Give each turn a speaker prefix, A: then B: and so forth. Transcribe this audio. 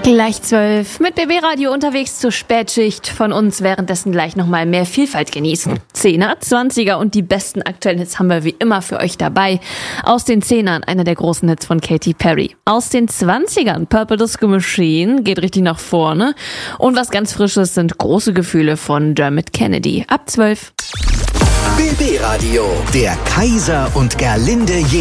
A: Gleich 12 mit BB Radio unterwegs zur Spätschicht. Von uns währenddessen gleich nochmal mehr Vielfalt genießen. 10er, 20er und die besten aktuellen Hits haben wir wie immer für euch dabei. Aus den 10ern einer der großen Hits von Katy Perry. Aus den 20ern Purple Disco Machine geht richtig nach vorne. Und was ganz Frisches sind große Gefühle von Dermot Kennedy. Ab 12.
B: BB Radio, der Kaiser und Gerlinde